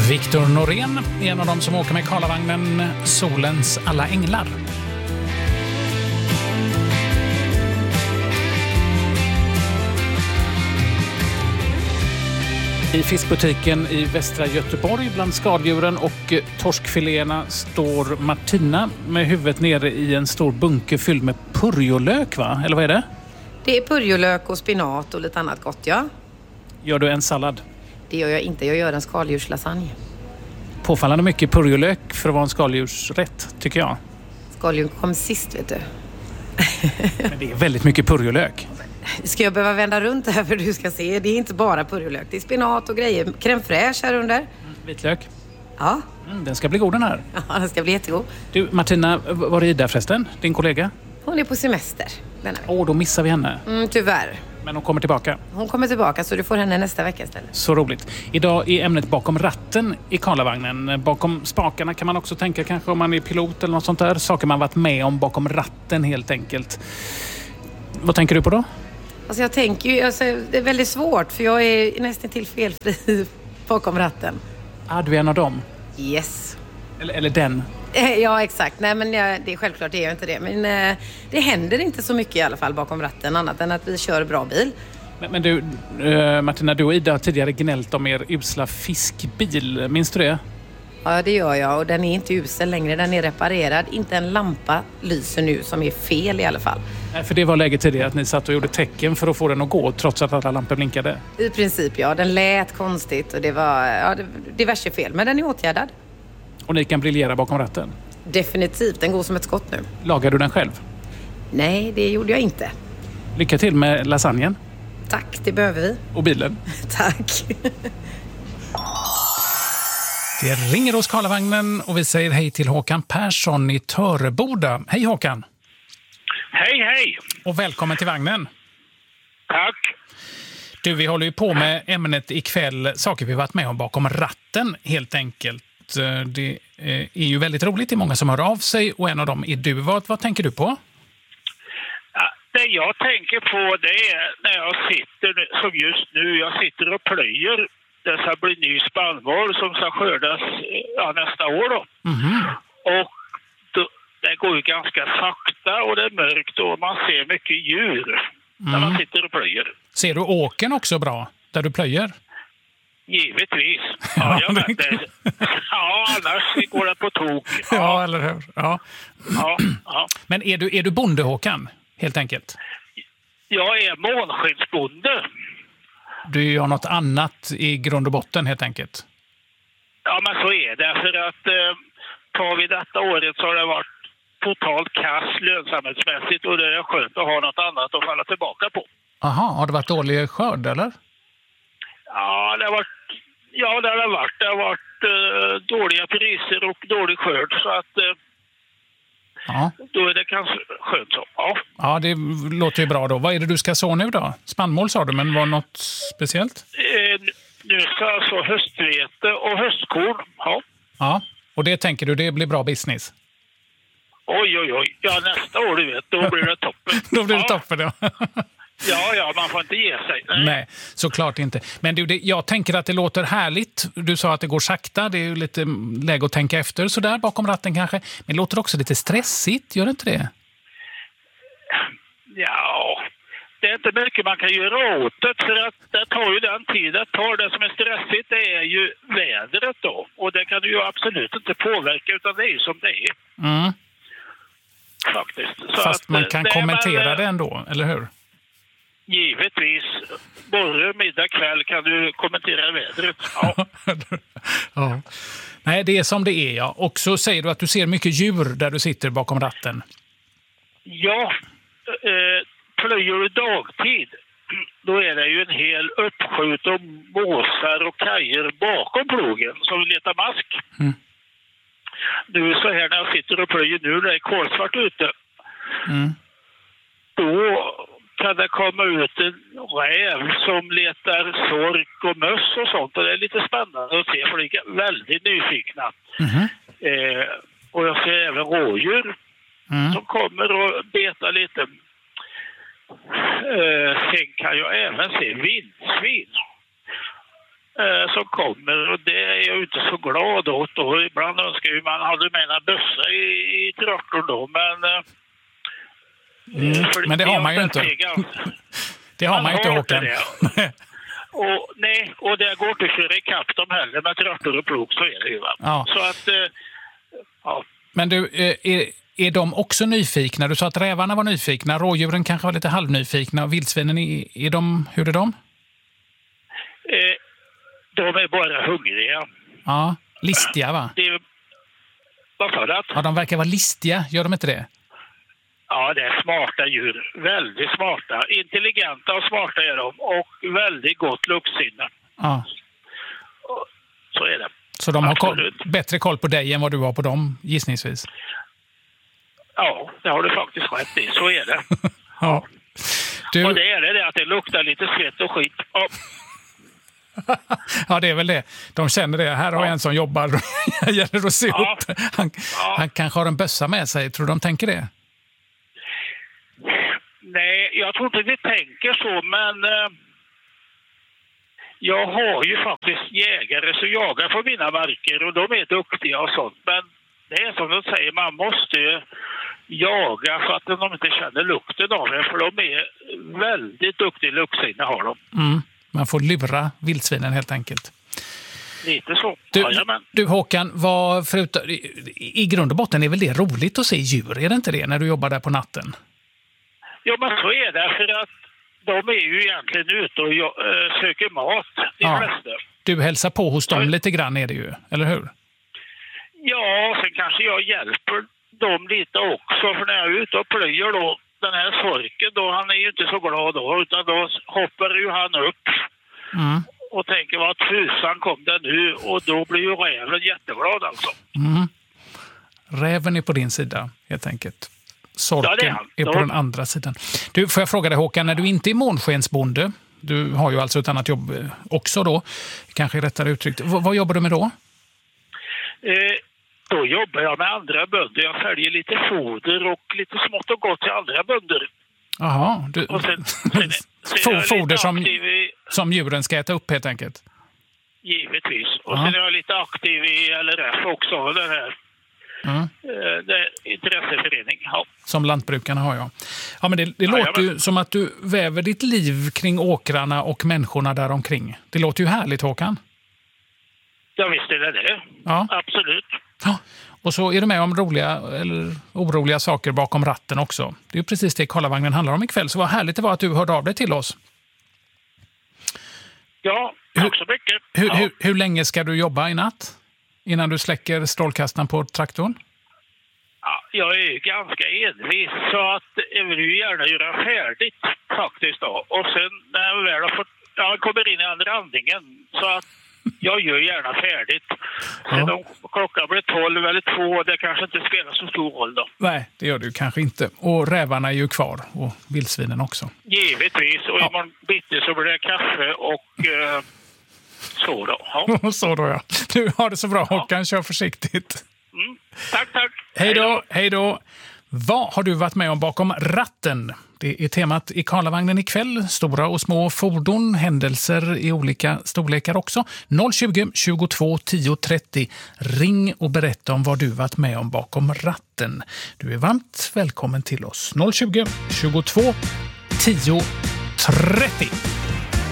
Viktor Norén är en av dem som åker med Karlavagnen Solens alla änglar. I fiskbutiken i västra Göteborg bland skaldjuren och torskfiléerna står Martina med huvudet nere i en stor bunke fylld med purjolök, va? Eller vad är det? Det är purjolök och spinat och lite annat gott, ja. Gör du en sallad? Det gör jag inte, jag gör en skaldjurslasagne. Påfallande mycket purjolök för att vara en skaldjursrätt, tycker jag. Skaldjur kom sist, vet du. Men det är väldigt mycket purjolök. Ska jag behöva vända runt det här för du ska se? Det är inte bara purjolök, det är spinat och grejer. Crème fraîche här under. Vitlök. Ja. Den ska bli god den här. Ja, den ska bli jättegod. Du, Martina, var är Ida förresten? Din kollega? Hon är på semester denna vecka. Då missar vi henne. Tyvärr. Men hon kommer tillbaka. Hon kommer tillbaka så du får henne nästa vecka istället. Så roligt. Idag är ämnet bakom ratten i Karlavagnen. Bakom spakarna kan man också tänka kanske om man är pilot eller något sånt där. Saker man varit med om bakom ratten helt enkelt. Vad tänker du på då? Alltså jag tänker ju, det är väldigt svårt för jag är nästan till felfri bakom ratten. Du är en av dem? Yes. Eller den? Ja, exakt. Nej, men det är självklart det är jag inte det. Men det händer inte så mycket i alla fall bakom ratten annat än att vi kör bra bil. Men du, Martina, du och Ida har tidigare gnällt om er usla fiskbil. Minns du det? Ja, det gör jag. Och den är inte usel längre. Den är reparerad. Inte en lampa lyser nu som är fel i alla fall. Nej, för det var läget tidigare att ni satt och gjorde tecken för att få den att gå trots att alla lampor blinkade. I princip, ja. Den lät konstigt och det var diverse fel. Men den är åtgärdad. Och ni kan briljera bakom ratten? Definitivt. Den går som ett skott nu. Lagar du den själv? Nej, det gjorde jag inte. Lycka till med lasagnen. Tack, det behöver vi. Och bilen. Tack. Det ringer hos Karlavagnen och vi säger hej till Håkan Persson i Töreboda. Hej Håkan! Hej, hej! Och välkommen till vagnen. Tack! Du, vi håller ju på med ämnet ikväll, saker vi varit med om bakom ratten helt enkelt. Det är ju väldigt roligt, det är många som hör av sig och en av dem är du. Vad tänker du på? Ja, det jag tänker på det är när jag sitter, som just nu, jag sitter och plöjer. Det ska bli ny spannmål som ska skördas nästa år då. Mm-hmm. Och det går ju ganska sakta och det är mörkt och man ser mycket djur när man sitter och plöjer. Ser du åken också bra där du plöjer? Givetvis. Ja, annars går det på tok. Ja, eller hur? Ja. Ja. Men är du bonde, Håkan, helt enkelt? Jag är månskensbonde. Du gör något annat i grund och botten helt enkelt? Ja, men så är det. För att tar vi detta året så har det varit totalt kass lönsamhetsmässigt och det är skönt att ha något annat att falla tillbaka på. Aha, har det varit dålig skörd eller? Ja, det har varit dåliga priser och dålig skörd så att då är det kanske skönt så. Ja, det låter ju bra då. Vad är det du ska så nu då? Spannmål sa du, men var något speciellt? Nu ska jag så höstvete och höstkorn. Ja, och det tänker du, det blir bra business? Oj. Ja, nästa år du vet, då blir det toppen. Då blir det toppen, ja. Ja, man får inte ge sig. Nej, såklart inte. Men du, jag tänker att det låter härligt. Du sa att det går sakta. Det är ju lite läge att tänka efter så där bakom ratten kanske. Men det låter också lite stressigt, gör det inte det? Ja, det är inte mycket man kan göra åt det. För att det tar ju den tid det tar. Det som är stressigt det är ju vädret då. Och det kan du ju absolut inte påverka utan det är ju som det är. Mm. Faktiskt. Så fast man kan kommentera det ändå, eller hur? Givetvis. Både middag kväll kan du kommentera vädret. Ja. Nej, det är som det är, ja. Och så säger du att du ser mycket djur där du sitter bakom ratten. Ja, plöjer du dagtid, då är det ju en hel uppskjut av måsar och kajer bakom plogen som letar mask. Mm. Nu så här när jag sitter och plöjer nu, det är kolsvart ute. Mm. Då kan det komma ut en räv som letar sork och möss och sånt. Och det är lite spännande att se för de är väldigt nyfikna. Mm. Och jag ser även rådjur som kommer och betar lite. Sen kan jag även se vildsvin. som kommer, och det är jag inte så glad åt. Och ibland önskar jag man hade med en bössa i traktorn då, men... Men det har man ju inte. Det har man ju inte, Håkan. Och det går inte att köra ikapp dem heller med traktor och plog, så är det ju, va? Ja. Så att, ja. Men du, är de också nyfikna? Du sa att rävarna var nyfikna, rådjuren kanske var lite halvnyfikna, och vildsvinen, hur är de? De är bara hungriga. Ja, listiga, va? Vad sa du? Ja, de verkar vara listiga, gör de inte det? Ja, det är smarta djur. Väldigt smarta. Intelligenta och smarta är de. Och väldigt gott luktsinne. Ja. Så är det. Så de har bättre koll på dig än vad du har på dem, gissningsvis? Ja, det har du faktiskt rätt i. Så är det. Ja. Och det är det att det luktar lite svett och skit. Ja. Ja, det är väl det. De känner det. Här har en som jobbar. Det gäller att se upp. Han kanske har en bössa med sig. Tror du de tänker det? Nej, jag tror inte vi tänker så, men jag har ju faktiskt jägare som jagar på mina marker, och de är duktiga och sånt. Men det är som de säger, man måste ju jaga för att de inte känner lukten av det, för de är väldigt duktiga luktsinne har de. Man får lura vildsvinen helt enkelt. Lite så. Du Håkan, i grund och botten är väl det roligt att se djur, är det inte det, när du jobbar där på natten? Ja, men så är det, för att de är ju egentligen ute och söker mat, de flesta. Du hälsar på hos dem lite grann, är det ju, eller hur? Ja, sen kanske jag hjälper dem lite också, för när jag är ute och plöjer då, den här sorken då, han är ju inte så glad då, utan då hoppar ju han upp och tänker, vad tusan kom det nu? Och då blir ju räven jätteglad alltså. Räven är på din sida, helt enkelt. Sorken är på den andra sidan. Du, får jag fråga dig Håkan, när du inte är månskensbonde, du har ju alltså ett annat jobb också då, kanske rättare uttryckt. Vad jobbar du med då? Då jobbar jag med andra bönder. Jag säljer lite foder och lite smått och gott till andra bönder. Jaha, foder som djuren ska äta upp helt enkelt? Givetvis. Och sen är jag lite aktiv i LRF också, den här intresseförening. Ja. Som lantbrukarna har jag. Ja, men det låter ju som att du väver ditt liv kring åkrarna och människorna där omkring. Det låter ju härligt, Håkan. Ja, visst är det. Ja. Absolut. Ja. Och så är du med om roliga eller oroliga saker bakom ratten också. Det är ju precis det Karlavagnen handlar om ikväll. Så vad härligt det var att du hörde av dig till oss. Ja, tack så mycket. Hur länge ska du jobba i natt? Innan du släcker strålkastaren på traktorn? Ja, jag är ju ganska envis, så att jag vill ju gärna göra färdigt faktiskt då. Och sen när jag väl har jag kommer in i andra andningen, så att jag gör gärna färdigt. Sen om klockan blir 12 eller 2, det kanske inte spelar så stor roll då. Nej, det gör det ju kanske inte. Och rävarna är ju kvar, och vildsvinen också. Givetvis, och imorgon bitti så blir det kaffe och... Så då. Ja. Så då, ja. Du har det så bra, Håkan. Kör försiktigt. Tack. Hej då. Vad har du varit med om bakom ratten? Det är temat i Karlavagnen ikväll. Stora och små fordon, händelser i olika storlekar också. 020 22 10 30. Ring och berätta om vad du varit med om bakom ratten. Du är varmt välkommen till oss. 020 22 10 30.